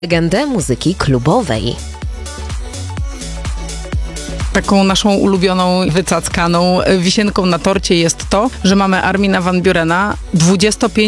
Legendę muzyki klubowej. Taką naszą ulubioną, wycackaną wisienką na torcie jest to, że mamy Armina van Burena,